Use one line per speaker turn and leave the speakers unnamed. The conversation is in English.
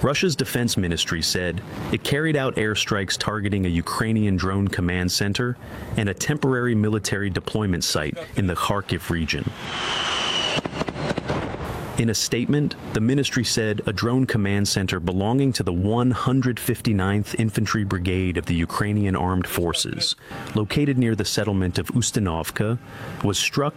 Russia's defense ministry said it carried out airstrikes targeting a Ukrainian drone command center and a temporary military deployment site in the Kharkiv region. In a statement, the ministry said a drone command center belonging to the 159th Infantry Brigade of the Ukrainian Armed Forces, located near the settlement of Ustinovka, was struck